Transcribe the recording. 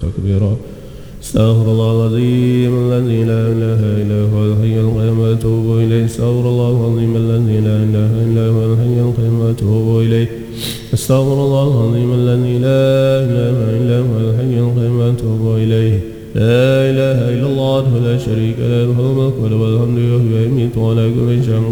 تكبيرا. استغفر الله العظيم الذي لا إله إلا هو الحي القيوم وأتوب إليه. استغفر الله العظيم الذي لا إله إلا هو الحي القيوم وأتوب إليه. استغفر الله العظيم الذي لا إله إلا هو الحي القيوم وأتوب إليه. لا إله إلا الله لا شريك له له الملك وله الحمد وهو يميت وعلى كل شيء